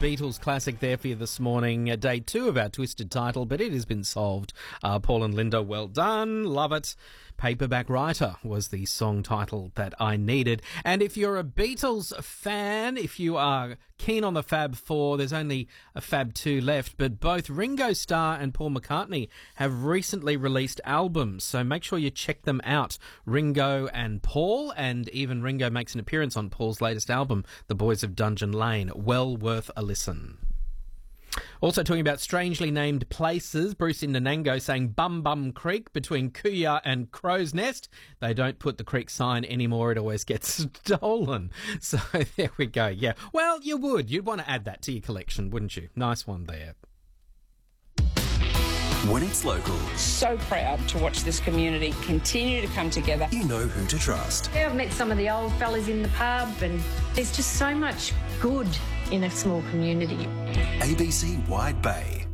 Beatles classic there for you this morning. Day 2 of our Twisted title, but it has been solved. Paul and Linda, well done. Love it. Paperback Writer was the song title that I needed. And if you're a Beatles fan, if you are keen on the Fab Four, there's only a Fab 2 left, but both Ringo Starr and Paul McCartney have recently released albums, so make sure you check them out. Ringo and Paul, and even Ringo makes an appearance on Paul's latest album, The Boys of Dungeon Lane. Well worth a listen. Also talking about strangely named places, Bruce in Nanango saying Bum Bum Creek between Kuya and Crow's Nest. They don't put the creek sign anymore, it always gets stolen. So there we go, yeah. Well, you would. You'd want to add that to your collection, wouldn't you? Nice one there. When it's local, So proud to watch this community continue to come together. you know who to trust. Yeah, I've met some of the old fellas in the pub, and there's just so much good in a small community. ABC Wide Bay.